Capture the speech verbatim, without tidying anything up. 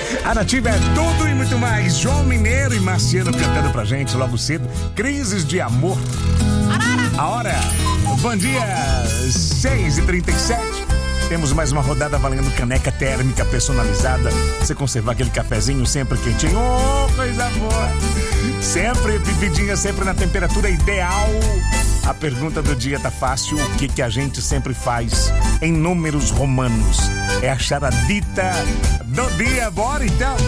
A Nativa é tudo e muito mais. João Mineiro e Marciano cantando pra gente logo cedo. Crises de amor. A hora, bom dia, seis e trinta e sete. Temos mais uma rodada valendo caneca térmica personalizada. Você conservar aquele cafezinho sempre quentinho. Oh, coisa boa. Sempre bebidinha, sempre na temperatura ideal. A pergunta do dia tá fácil. O que que a gente sempre faz em números romanos? É a charadita do dia. Bora então.